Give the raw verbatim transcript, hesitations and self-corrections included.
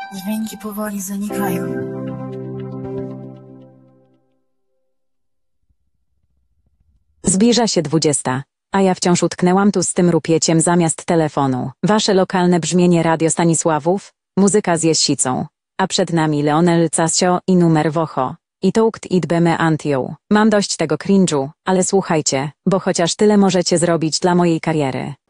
Dźwięki powoli zanikają. Zbliża się dwudziesta, a ja wciąż utknęłam tu z tym rupieciem zamiast telefonu. Wasze lokalne brzmienie Radio Stanisławów, muzyka z Jesicą, a przed nami Leonel Casio i numer Wocho. I toukt idbeme antią. Mam dość tego cringe'u, ale słuchajcie, bo chociaż tyle możecie zrobić dla mojej kariery.